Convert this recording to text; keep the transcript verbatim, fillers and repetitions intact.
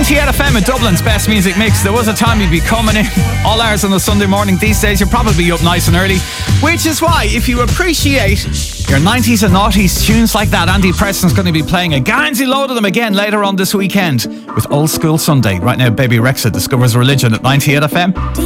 ninety-eight F M in Dublin's best music mix. There was a time you'd be coming in all hours on a Sunday morning. These days you're probably up nice and early, which is why if you appreciate your nineties and noughties tunes like that, Andy Preston's going to be playing a Guernsey load of them again later on this weekend with Old School Sunday. Right now, Baby Rexha discovers religion at ninety-eight F M.